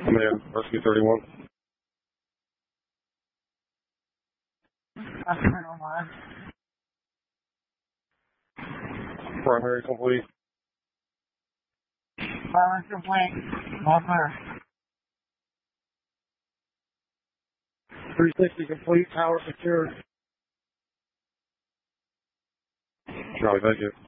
Man, Rescue 31. Primary complete. Primary complete. Over. 360 complete. Tower secured. Charlie, thank you.